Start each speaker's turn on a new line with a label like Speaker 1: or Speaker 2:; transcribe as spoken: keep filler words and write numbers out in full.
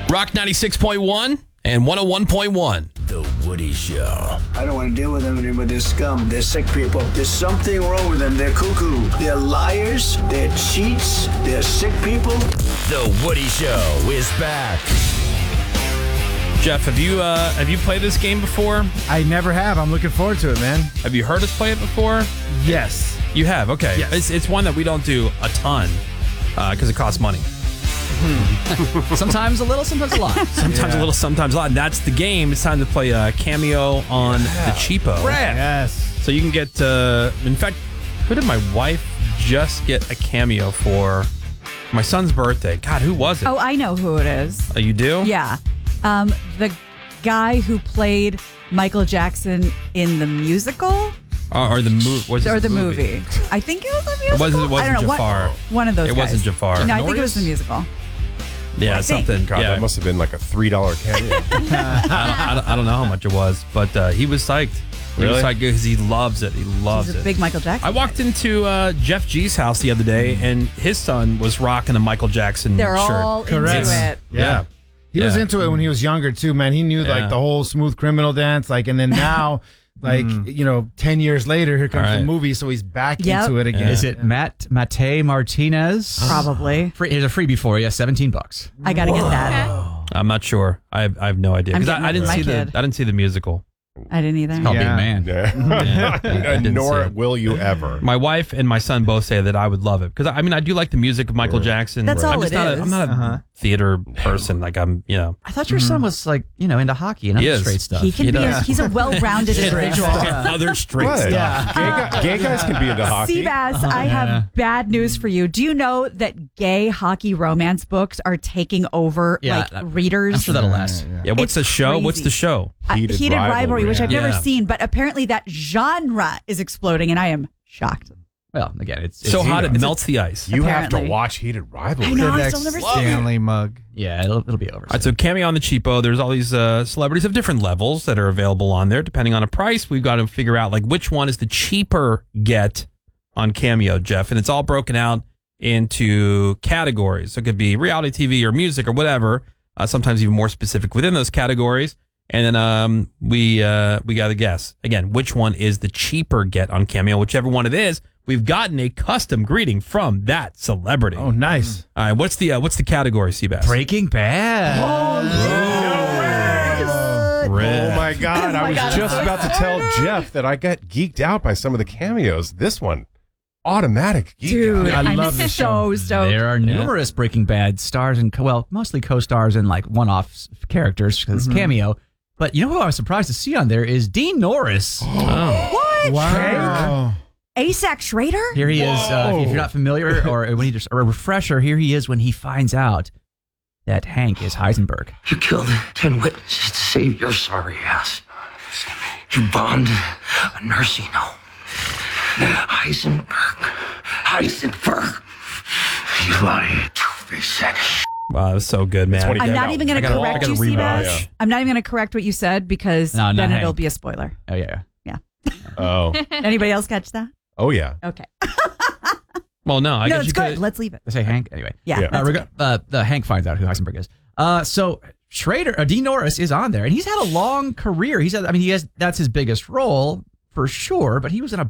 Speaker 1: Rock ninety-six point one and one oh one point one.
Speaker 2: The Woody Show.
Speaker 3: I don't want to deal with them anymore. They're scum. They're sick people. There's something wrong with them. They're cuckoo. They're liars. They're cheats. They're sick people.
Speaker 2: The Woody Show is back.
Speaker 1: Jeff, have you uh, have you played this game before?
Speaker 4: I never have. I'm looking forward to it, man.
Speaker 1: Have you heard us play it before?
Speaker 4: Yes.
Speaker 1: You have? Okay.
Speaker 4: Yes.
Speaker 1: It's, it's one that we don't do a ton because uh, it costs money.
Speaker 5: Sometimes a little, sometimes a lot.
Speaker 1: Sometimes
Speaker 4: Yeah.
Speaker 1: a little, sometimes a lot. And that's the game. It's time to play a cameo on the cheapo.
Speaker 4: Yes.
Speaker 1: So you can get, uh, in fact, who did my wife just get a cameo for my son's birthday? God, who was it?
Speaker 6: Oh, I know who it is.
Speaker 1: Oh, you do?
Speaker 6: Yeah. Um, the guy who played Michael Jackson in the musical
Speaker 1: Or, or the movie. Was it
Speaker 6: or the movie. I think it was the musical.
Speaker 1: It wasn't, it wasn't
Speaker 6: I don't know.
Speaker 1: Jafar.
Speaker 6: One, one of those
Speaker 1: It
Speaker 6: guys.
Speaker 1: wasn't Jafar.
Speaker 6: No, I think it was the musical.
Speaker 1: Yeah,
Speaker 6: I think.
Speaker 1: something.
Speaker 7: God,
Speaker 1: yeah.
Speaker 7: that must have been like a three dollar cameo.
Speaker 1: I, don't, I, don't, I don't know how much it was, but uh, he was psyched. He
Speaker 7: Really?
Speaker 1: was psyched because he loves it. He loves
Speaker 6: He's a
Speaker 1: it.
Speaker 6: big Michael Jackson.
Speaker 1: I walked into uh, Jeff G's house the other day, and his son was rocking a Michael Jackson
Speaker 6: They're
Speaker 1: shirt.
Speaker 6: all
Speaker 4: Correct.
Speaker 6: into it.
Speaker 1: Yeah.
Speaker 4: He was
Speaker 1: Yeah.
Speaker 4: into it when he was younger too, man. He knew
Speaker 1: Yeah.
Speaker 4: like the whole Smooth Criminal dance, like, and then now, like you know, ten years later, here comes
Speaker 1: All right.
Speaker 4: the movie, so he's back
Speaker 6: Yep.
Speaker 4: into it again.
Speaker 5: Is it Matt Mate Martinez?
Speaker 6: Probably.
Speaker 5: Free, here's a freebie for you, seventeen bucks.
Speaker 6: I got to get that.
Speaker 1: I'm not sure. I have, I have no idea
Speaker 6: I'm
Speaker 1: because
Speaker 6: getting
Speaker 1: I, I
Speaker 6: it
Speaker 1: didn't
Speaker 6: for
Speaker 1: see
Speaker 6: my
Speaker 1: the
Speaker 6: kid.
Speaker 1: I didn't see the musical.
Speaker 6: I didn't either.
Speaker 5: Called
Speaker 4: Yeah.
Speaker 5: Big Man.
Speaker 1: Yeah, I
Speaker 7: and
Speaker 1: didn't
Speaker 7: nor
Speaker 1: see it.
Speaker 7: will you ever.
Speaker 1: My wife and my son both say that I would love it because I mean I do like the music of Michael Jackson.
Speaker 6: That's
Speaker 1: I'm
Speaker 6: all
Speaker 1: just
Speaker 6: it
Speaker 1: not
Speaker 6: is.
Speaker 1: A, I'm not a
Speaker 5: Uh-huh.
Speaker 1: theater person. Like I'm, you know.
Speaker 5: I thought your son was like, you know, into hockey and
Speaker 1: He
Speaker 5: other
Speaker 1: is.
Speaker 5: straight stuff.
Speaker 6: He can
Speaker 1: He
Speaker 6: be. A,
Speaker 1: does.
Speaker 6: he's a well-rounded individual.
Speaker 1: Other straight
Speaker 7: What?
Speaker 1: stuff.
Speaker 4: Yeah.
Speaker 7: Gay, guy, gay guys can be into hockey.
Speaker 6: Seabass, I have bad news for you. Do you know that gay hockey romance books are taking over
Speaker 5: Yeah,
Speaker 6: like
Speaker 5: that-
Speaker 6: readers?
Speaker 5: I'm sure that'll last.
Speaker 1: Yeah. What's
Speaker 6: It's
Speaker 1: the show? What's
Speaker 6: crazy.
Speaker 1: the show?
Speaker 6: Uh,
Speaker 7: Heated
Speaker 6: Heated rivalry,
Speaker 7: rivalry.
Speaker 6: which I've never
Speaker 1: Yeah.
Speaker 6: seen, but apparently that genre is exploding, and I am shocked.
Speaker 5: Well, again, it's, it's
Speaker 1: So hot it
Speaker 5: it's-
Speaker 1: melts the ice.
Speaker 7: You have to
Speaker 6: Apparently.
Speaker 7: watch Heated Rivalry.
Speaker 6: I know, I
Speaker 4: Next
Speaker 6: still never seen it.
Speaker 4: Stanley mug.
Speaker 5: Yeah, it'll, it'll be over.
Speaker 1: All right, so cameo on the cheapo. There's all these uh, celebrities of different levels that are available on there, depending on a price. We've got to figure out like which one is the cheaper get on Cameo, Jeff, and it's all broken out into categories. So it could be reality T V or music or whatever. Uh, sometimes even more specific within those categories. And then um, we uh, we got to guess again which one is the cheaper get on Cameo, whichever one it is. We've gotten a custom greeting from that celebrity.
Speaker 4: Oh, nice.
Speaker 1: All right, what's the uh, what's the category, Seabass?
Speaker 5: Breaking Bad.
Speaker 7: Oh my God. I was
Speaker 6: God, I'm
Speaker 7: just
Speaker 6: so
Speaker 7: about to tell Jeff that I got geeked out by some of the cameos. This one, automatic geek
Speaker 6: Dude,
Speaker 7: out.
Speaker 4: I
Speaker 6: I'm
Speaker 4: love this
Speaker 6: so stoked.
Speaker 5: There are numerous Breaking Bad stars and co- well, mostly co-stars and like one-off s- characters because it's cameo. But you know who I was surprised to see on there is Dean Norris.
Speaker 6: What?
Speaker 4: Wow.
Speaker 6: A-Sac Schrader?
Speaker 5: Here he is. Uh, if you're not familiar or when he just or a refresher, here he is when he finds out that Hank is Heisenberg.
Speaker 8: You killed ten witnesses to save your sorry ass. You bombed a nursing home. Heisenberg. Heisenberg. You lying two-faced sack of shit.
Speaker 1: Wow, that was so good, man.
Speaker 7: what he
Speaker 6: I'm
Speaker 7: did.
Speaker 6: not even going
Speaker 1: I
Speaker 6: to
Speaker 1: gotta- I
Speaker 6: correct
Speaker 1: gotta
Speaker 6: you,
Speaker 1: rewatch.
Speaker 6: Seabass. I'm not even going to correct what you said because
Speaker 5: No, not
Speaker 6: then
Speaker 5: Hank.
Speaker 6: it'll be a spoiler.
Speaker 5: Oh yeah.
Speaker 7: Oh.
Speaker 6: Anybody else catch that?
Speaker 7: Oh, yeah.
Speaker 6: Okay.
Speaker 1: Well, no, I
Speaker 6: no,
Speaker 1: guess
Speaker 6: it's
Speaker 1: you
Speaker 6: good.
Speaker 1: could.
Speaker 6: Let's leave it.
Speaker 5: I say Hank anyway.
Speaker 6: Yeah.
Speaker 7: Yeah.
Speaker 5: Uh,
Speaker 6: that's
Speaker 5: reg-
Speaker 6: okay.
Speaker 5: uh, the Hank finds out who Heisenberg is. Uh, so Schrader, uh, Dean Norris is on there, and he's had a long career. He's had, I mean, he has that's his biggest role for sure. But he was in a